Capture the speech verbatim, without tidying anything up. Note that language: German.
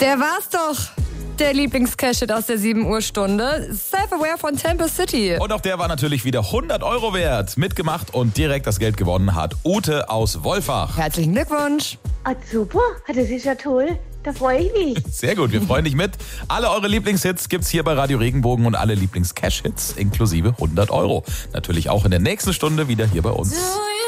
Der war's doch. Der Lieblings-Cash-Hit aus der sieben Uhr Stunde. Self-Aware von Temple City. Und auch der war natürlich wieder hundert Euro wert. Mitgemacht und direkt das Geld gewonnen hat Ute aus Wolfach. Herzlichen Glückwunsch. Ah, super, das ist ja toll. Da freue ich mich. Sehr gut, wir freuen dich mit. Alle eure Lieblingshits gibt's hier bei Radio Regenbogen und alle Lieblings-Cash-Hits inklusive hundert Euro. Natürlich auch in der nächsten Stunde wieder hier bei uns.